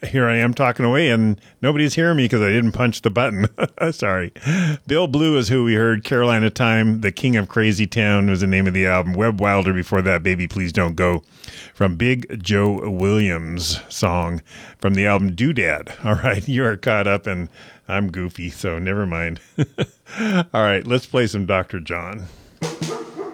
here I am talking away, and nobody's hearing me because I didn't punch the button. Sorry. Bill Blue is who we heard. Carolina Time, The King of Crazy Town was the name of the album. Webb Wilder before that, Baby Please Don't Go, from Big Joe Williams' song from the album Doodad. All right, you are caught up, and I'm goofy, so never mind. All right, let's play some Dr. John.